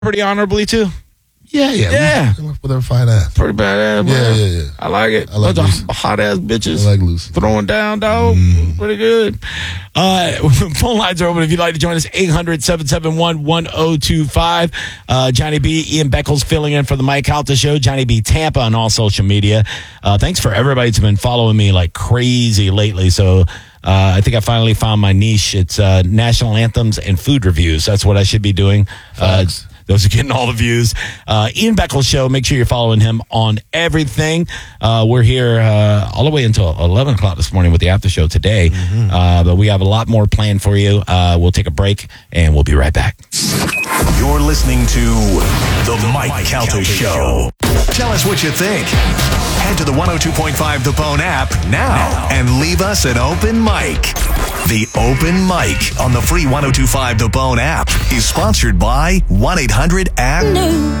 pretty honorably, too? Yeah. With her fine ass. Pretty badass, man. Yeah. I like it. I like Bunch Lucy. of hot-ass bitches. I like Lucy. Throwing down, dog. Pretty good. Phone lines are open if you'd like to join us. 800-771-1025. Johnny B, Ian Beckles filling in for the Mike Calta Show. Johnny B Tampa on all social media. Thanks for everybody that's been following me like crazy lately. So I think I finally found my niche. It's national anthems and food reviews. That's what I should be doing. Those are getting all the views. Ian Beckles Show. Make sure you're following him on everything. We're here all the way until 11 o'clock this morning with the after show today. But we have a lot more planned for you. We'll take a break, and we'll be right back. You're listening to The Mike Calta Show. Tell us what you think. Head to the 102.5 The Bone app now and leave us an open mic. The Open Mic on the free 102.5 The Bone app is sponsored by 1-800-ACT.